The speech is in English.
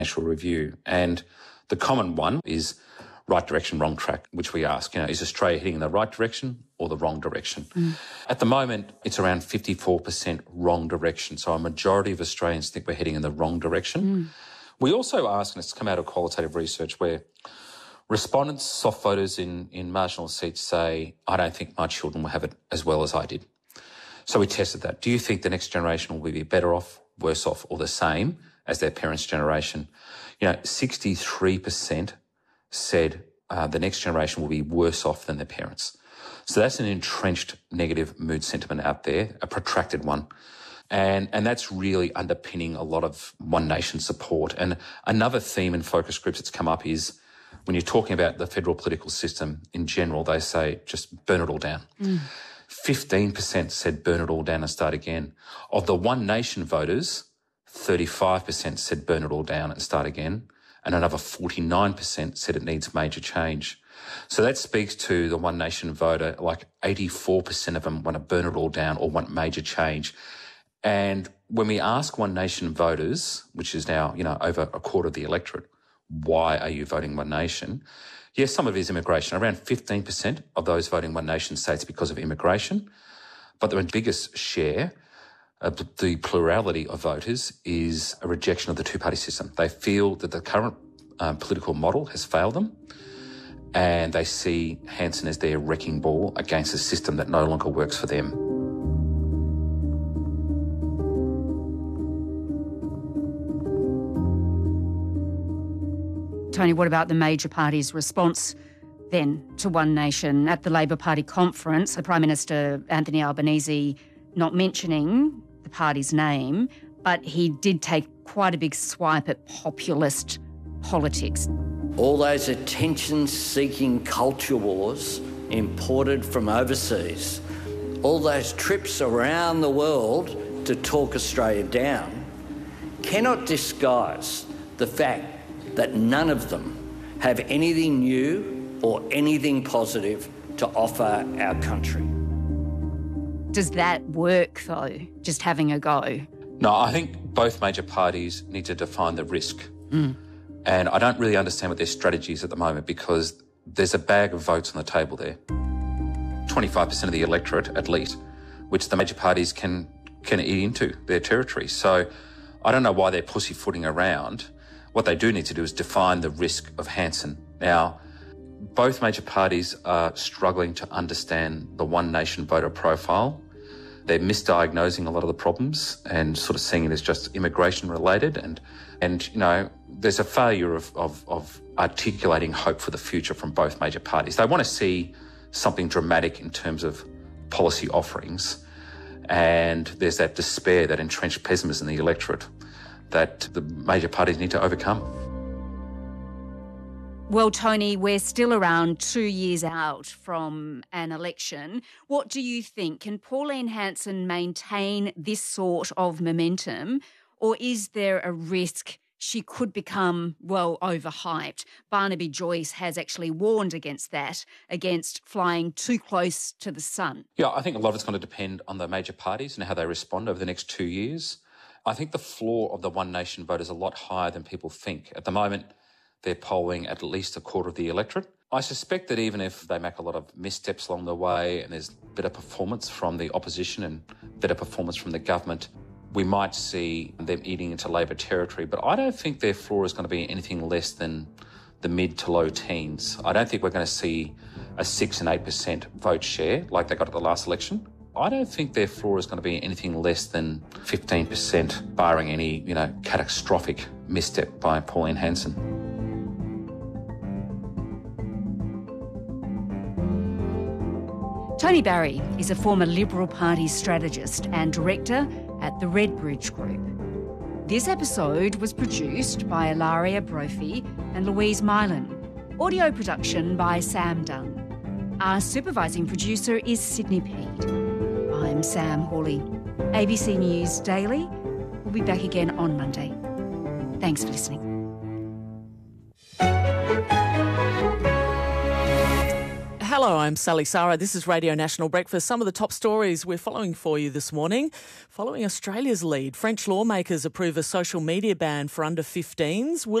National Review. And the common one is right direction, wrong track, which we ask, is Australia heading in the right direction or the wrong direction? At the moment, it's around 54% wrong direction. So a majority of Australians think we're heading in the wrong direction. We also ask, and it's come out of qualitative research, where respondents, soft voters in marginal seats say, I don't think my children will have it as well as I did. So we tested that. Do you think the next generation will be better off, worse off, or the same as their parents' generation? 63% said the next generation will be worse off than their parents. So that's an entrenched negative mood sentiment out there, a protracted one. And that's really underpinning a lot of One Nation support. And another theme in focus groups that's come up is when you're talking about the federal political system in general, they say just burn it all down. 15% said burn it all down and start again. Of the One Nation voters, 35% said burn it all down and start again. And another 49% said it needs major change. So that speaks to the One Nation voter, like 84% of them want to burn it all down or want major change. And when we ask One Nation voters, which is now, over a quarter of the electorate, why are you voting One Nation? Yes, some of it is immigration. Around 15% of those voting One Nation say it's because of immigration. But the biggest share of the plurality of voters is a rejection of the two-party system. They feel that the current political model has failed them, and they see Hanson as their wrecking ball against a system that no longer works for them. Tony, what about the major parties' response then to One Nation? At the Labor Party conference, the Prime Minister, Anthony Albanese, not mentioning the party's name, but he did take quite a big swipe at populist politics. All those attention-seeking culture wars imported from overseas, all those trips around the world to talk Australia down, cannot disguise the fact that none of them have anything new or anything positive to offer our country. Does that work, though, just having a go? No, I think both major parties need to define the risk. And I don't really understand what their strategy is at the moment, because there's a bag of votes on the table there. 25% of the electorate, at least, which the major parties can eat into their territory. So I don't know why they're pussyfooting around. What they do need to do is define the risk of Hanson. Now, both major parties are struggling to understand the One Nation voter profile. They're misdiagnosing a lot of the problems and sort of seeing it as just immigration related. And there's a failure of articulating hope for the future from both major parties. They want to see something dramatic in terms of policy offerings. And there's that despair, that entrenched pessimism in the electorate that the major parties need to overcome. Well, Tony, we're still around 2 years out from an election. What do you think? Can Pauline Hanson maintain this sort of momentum, or is there a risk she could become, overhyped? Barnaby Joyce has actually warned against that, against flying too close to the sun. Yeah, I think a lot of it's going to depend on the major parties and how they respond over the next 2 years. I think the floor of the One Nation vote is a lot higher than people think. At the moment, they're polling at least a quarter of the electorate. I suspect that even if they make a lot of missteps along the way and there's better performance from the opposition and better performance from the government, we might see them eating into Labor territory. But I don't think their floor is going to be anything less than the mid to low teens. I don't think we're going to see a 6 and 8% vote share like they got at the last election. I don't think their floor is going to be anything less than 15%, barring any, catastrophic misstep by Pauline Hanson. Tony Barry is a former Liberal Party strategist and director at the Redbridge Group. This episode was produced by Ilaria Brophy and Louise Mylan. Audio production by Sam Dunn. Our supervising producer is Sydney Peed. I'm Sam Hawley. ABC News Daily. We'll be back again on Monday. Thanks for listening. Hello, I'm Sally Sara. This is Radio National Breakfast. Some of the top stories we're following for you this morning. Following Australia's lead, French lawmakers approve a social media ban for under 15s.